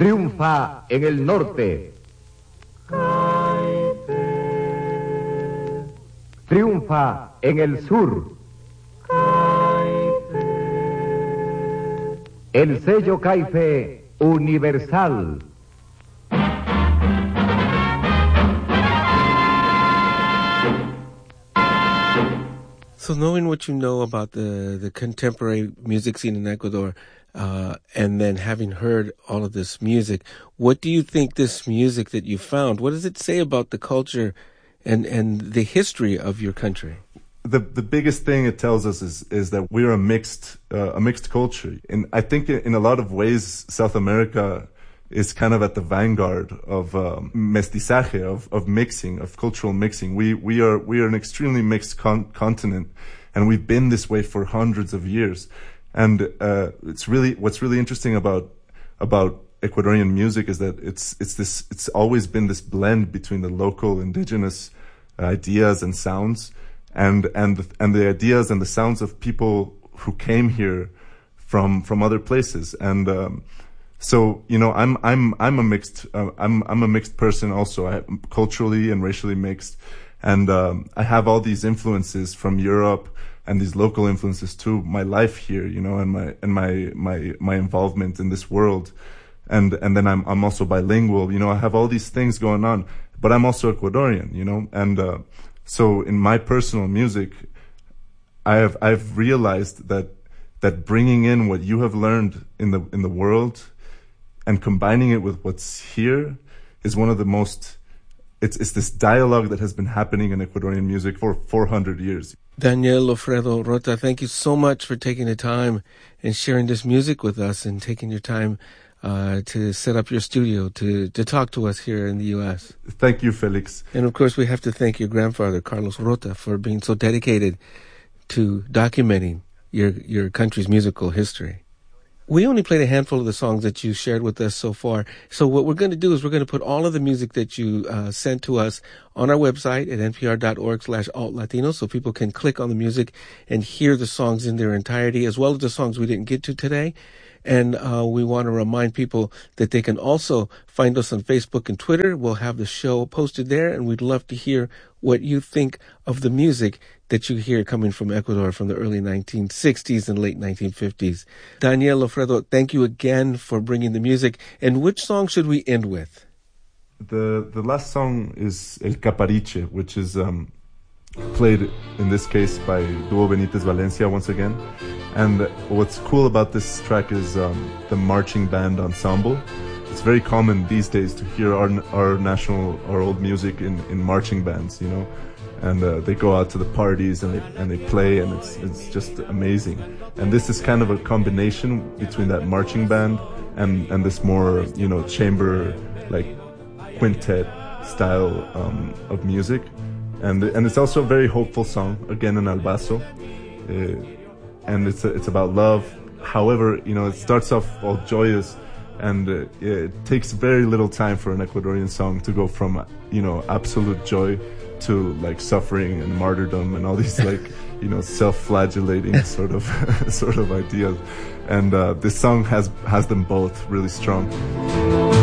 triunfa en el norte. Triunfa en el sur. El sello Caife universal. So knowing what you know about the contemporary music scene in Ecuador, and then having heard all of this music, what do you think this music that you found, what does it say about the culture and the history of your country? The biggest thing it tells us is that we're a mixed culture. And I think in a lot of ways, South America is kind of at the vanguard of mestizaje, of mixing, of cultural mixing. We are an extremely mixed continent, and we've been this way for hundreds of years. And what's really interesting about Ecuadorian music is that it's always been this blend between the local indigenous ideas and sounds and the ideas and the sounds of people who came here from other places. And so, you know, I'm a mixed person also. I'm culturally and racially mixed, and I have all these influences from Europe and these local influences to my life here, you know, and my involvement in this world, and then I'm also bilingual, you know. I have all these things going on, but I'm also Ecuadorian, you know, and so in my personal music, I've realized that bringing in what you have learned in the world and combining it with what's here is one of the most, it's this dialogue that has been happening in Ecuadorian music for 400 years. Daniel Lofredo Rota, thank you so much for taking the time and sharing this music with us and taking your time to set up your studio to talk to us here in the U.S. Thank you, Felix. And of course, we have to thank your grandfather, Carlos Rota, for being so dedicated to documenting your country's musical history. We only played a handful of the songs that you shared with us so far. So what we're going to do is we're going to put all of the music that you sent to us on our website at npr.org/altlatino, so people can click on the music and hear the songs in their entirety, as well as the songs we didn't get to today. And we want to remind people that they can also find us on Facebook and Twitter. We'll have the show posted there, and we'd love to hear what you think of the music that you hear coming from Ecuador from the early 1960s and late 1950s. Daniel Lofredo, thank you again for bringing the music. And which song should we end with? The last song is El Capariche, which is played in this case by Duo Benitez Valencia once again. And what's cool about this track is the marching band ensemble. It's very common these days to hear our old music in marching bands, you know. And they go out to the parties and they play, and it's just amazing. And this is kind of a combination between that marching band and this more, you know, chamber, like quintet style of music. And it's also a very hopeful song, again in Albazo. And it's about love. However, you know, it starts off all joyous, and it takes very little time for an Ecuadorian song to go from, you know, absolute joy to like suffering and martyrdom and all these like, you know, self-flagellating sort of ideas. And this song has them both really strong.